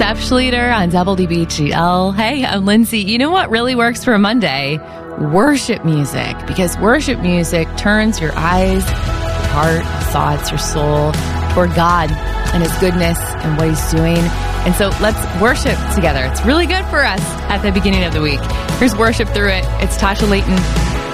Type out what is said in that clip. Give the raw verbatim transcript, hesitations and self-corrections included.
Steph Schlueter on W D B G L. Hey, I'm Lindsay. You know what really works for a Monday? Worship music, because worship music turns your eyes, your heart, your thoughts, your soul toward God and His goodness and what He's doing. And so let's worship together. It's really good for us at the beginning of the week. Here's Worship Through It. It's Tasha Layton.